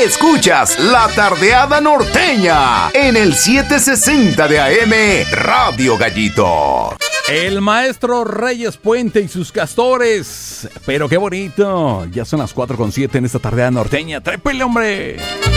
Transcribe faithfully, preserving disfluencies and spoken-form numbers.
Escuchas La Tardeada Norteña en el setecientos sesenta de A M Radio Gallito. El maestro Reyes Puente y sus castores. Pero qué bonito. Ya son las cuatro con siete en esta Tardeada Norteña. ¡Trépele, hombre!